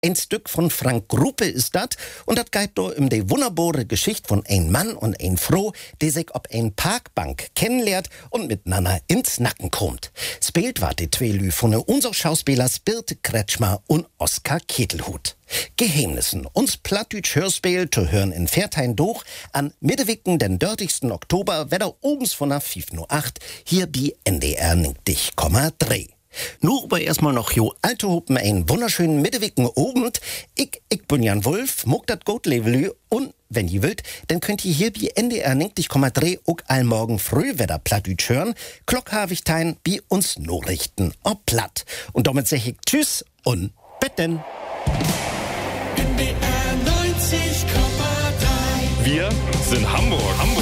Ein Stück von Frank Gruppe ist dat und dat geht do um die wunderbare Geschichte von ein Mann und ein Frau, die sich ob ein Parkbank kennenlernt und miteinander ins Nacken kommt. Spielt war die zwei Lü von unser Schauspielers Birte Kretschmer und Oskar Ketelhut. Geheimnissen, uns Plattdütsch Hörspiel zu hören in Pferdhain durch an Mittewicken, den 30. Oktober, wieder obens von der 5.08 hier bei NDR 90,3. Nur aber erstmal noch jo alte Hupen einen wunderschönen Mittewicken Abend. Ich bin Jan Wulff, muck dat gut Levelü und wenn ihr wollt, dann könnt ihr hier bei NDR 90,3 auch allmorgen früh wieder Plattdütsch hören. Klockhavigtein bei uns Nachrichten ob Platt. Und damit sag ich Tschüss und betten. NDR 90,3. Wir sind Hamburg.